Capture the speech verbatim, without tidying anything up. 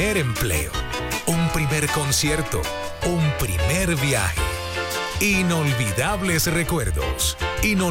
primer empleo, un primer concierto, un primer viaje. Inolvidables recuerdos. Inol-